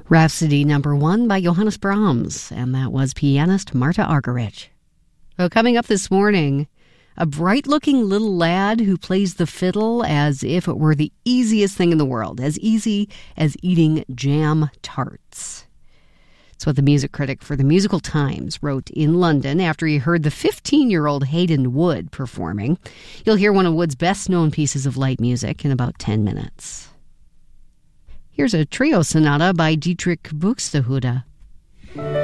Rhapsody number 1 by Johannes Brahms, and that was pianist Marta Argerich. Well, coming up this morning, a bright-looking little lad who plays the fiddle as if it were the easiest thing in the world, as easy as eating jam tarts. It's what the music critic for the Musical Times wrote in London after he heard the 15-year-old Hayden Wood performing. You'll hear one of Wood's best-known pieces of light music in about 10 minutes. Here's a trio sonata by Dietrich Buxtehude.